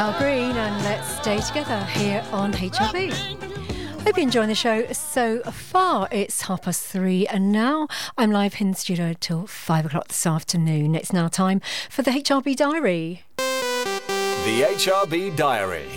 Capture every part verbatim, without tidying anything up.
Al Green and Let's Stay Together here on H R B. Hope you're enjoying the show so far. It's half past three and now I'm live in the studio till five o'clock this afternoon. It's now time for the H R B Diary. The H R B Diary.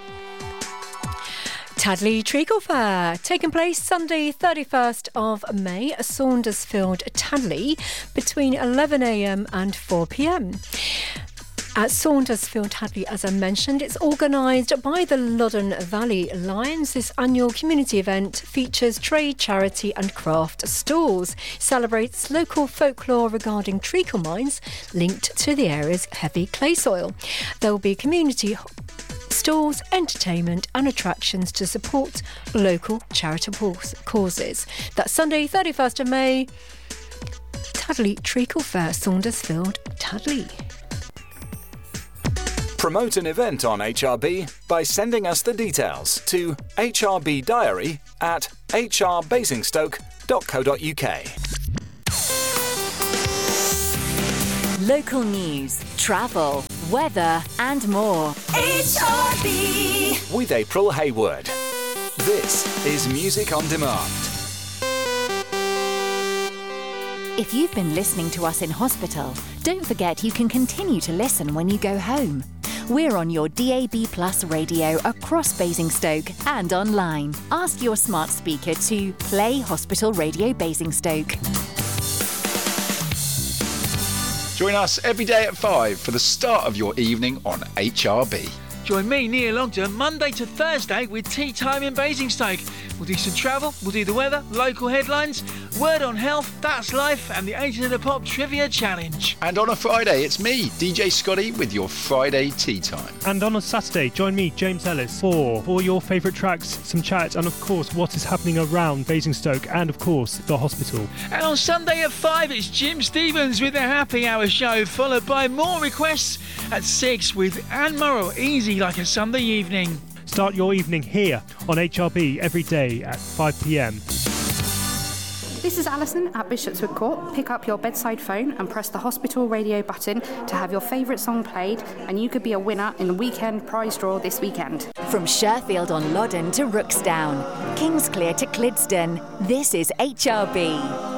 Tadley Treacle Fair, taking place Sunday thirty-first of May at Saundersfield, Tadley, between eleven a m and four p m. At Saundersfield, Tadley, as I mentioned, it's organised by the Loddon Valley Lions. This annual community event features trade, charity and craft stalls, celebrates local folklore regarding treacle mines linked to the area's heavy clay soil. There will be community stalls, entertainment and attractions to support local charitable causes. That's Sunday thirty-first of May, Tadley Treacle Fair, Saundersfield, Tadley. Promote an event on H R B by sending us the details to hrbdiary at h r basingstoke dot co dot u k. Local news, travel, weather and more. H R B! With April Hayward. This is Music on Demand. If you've been listening to us in hospital, don't forget you can continue to listen when you go home. We're on your D A B Plus radio across Basingstoke and online. Ask your smart speaker to play Hospital Radio Basingstoke. Join us every day at five for the start of your evening on H R B. Join me, Neil Ogden, Monday to Thursday with Tea Time in Basingstoke. We'll do some travel, we'll do the weather, local headlines, word on health, that's life, and the Agent of the Pop Trivia Challenge. And on a Friday, it's me, D J Scotty, with your Friday Tea Time. And on a Saturday, join me, James Ellis, for all your favourite tracks, some chat, and of course, what is happening around Basingstoke, and of course, the hospital. And on Sunday at five, it's Jim Stevens with the Happy Hour show, followed by more requests at six with Anne Murrell, Easy Like a Sunday Evening. Start your evening here on H R B every day at five p m. This is Alison at Bishopswood Court. Pick up your bedside phone and press the hospital radio button to have your favourite song played, and you could be a winner in the weekend prize draw this weekend. From Sherfield on Loddon to Rooksdown, Kingsclear to Clidston, this is H R B.